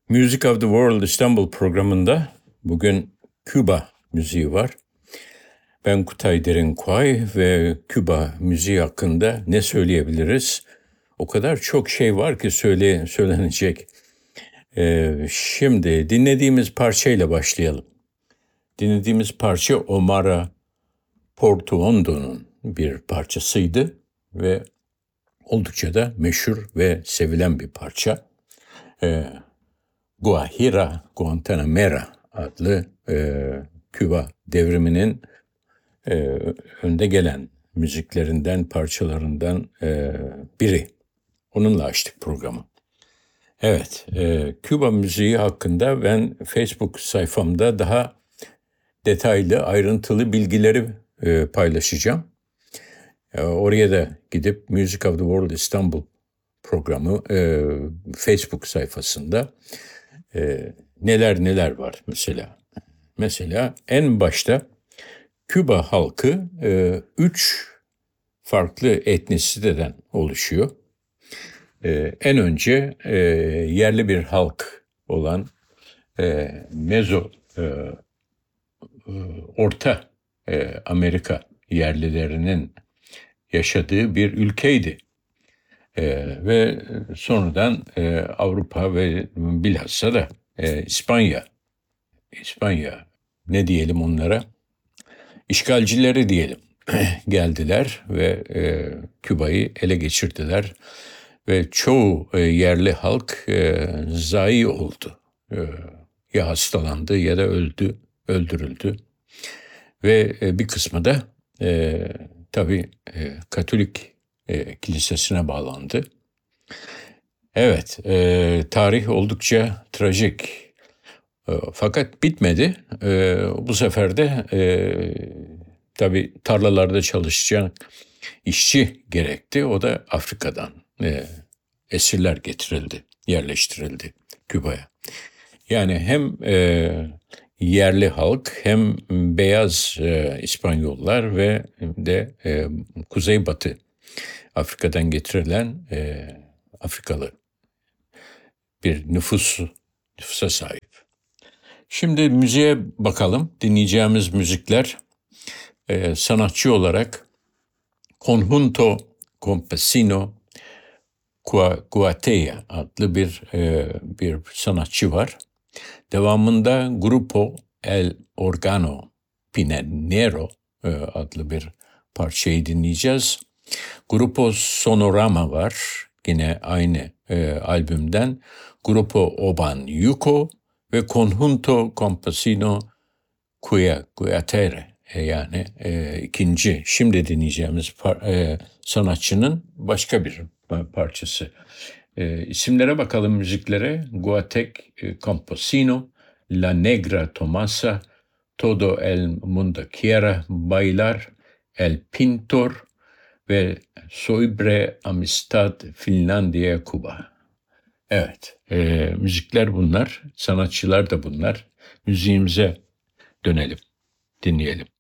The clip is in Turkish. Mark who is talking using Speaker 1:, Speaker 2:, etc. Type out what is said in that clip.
Speaker 1: Music of the World İstanbul programında bugün Küba müziği var. Ben Kutay Derinkuay ve Küba müziği hakkında ne söyleyebiliriz? O kadar çok şey var ki söylenecek. Şimdi dinlediğimiz parçayla başlayalım. Dinlediğimiz parça Omar Portuondo'nun bir parçasıydı ve oldukça da meşhur ve sevilen bir parça. Guantanamera adlı Küba devriminin önde gelen müziklerinden, parçalarından biri. Onunla açtık programı. Evet, Küba müziği hakkında ben Facebook sayfamda daha detaylı, ayrıntılı bilgileri paylaşacağım. Oraya da gidip Music of the World İstanbul programı Facebook sayfasında neler var mesela. Mesela en başta Küba halkı 3 farklı etnisiteden oluşuyor. En önce yerli bir halk olan Orta Amerika yerlilerinin yaşadığı bir ülkeydi. Ve sonradan Avrupa ve bilhassa da İspanya ne diyelim onlara? İşgalcileri diyelim. Geldiler ve Küba'yı ele geçirdiler. Ve çoğu yerli halk zayi oldu. Ya hastalandı ya da öldürüldü. Ve bir kısmı da tabii Katolik kilisesine bağlandı. Evet, tarih oldukça trajik. Fakat bitmedi. Bu sefer de tabii tarlalarda çalışacak işçi gerekti. O da Afrika'dan esirler getirildi, yerleştirildi Küba'ya. Yani hem yerli halk hem beyaz İspanyollar ve de Kuzeybatı Afrika'dan getirilen Afrikalı bir nüfusa sahip. Şimdi müziğe bakalım. Dinleyeceğimiz müzikler sanatçı olarak Conjunto Campesino Cuateya adlı bir sanatçı var. Devamında Grupo El Organo Pinenero adlı bir parçayı dinleyeceğiz. Grupo Sonorama var. Yine aynı albümden. Grupo Oban Yuko ve Conjunto Campesino Cuatere yani ikinci şimdi dinleyeceğimiz sanatçının başka bir parçası. İsimlere bakalım müziklere. Guatec Campesino, La Negra Tomasa, Todo el Mundo Quiera Bailar, El Pintor ve Sobre Amistad Finlandiya Kuba. Evet, müzikler bunlar, sanatçılar da bunlar. Müziğimize dönelim, dinleyelim.